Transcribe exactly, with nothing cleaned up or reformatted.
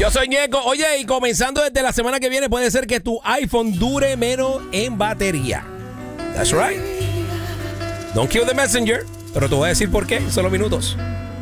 Yo soy Ñeco. Oye, y comenzando desde la semana que viene, puede ser que tu iPhone dure menos en batería. That's right. Don't kill the messenger. Pero te voy a decir por qué en solo minutos.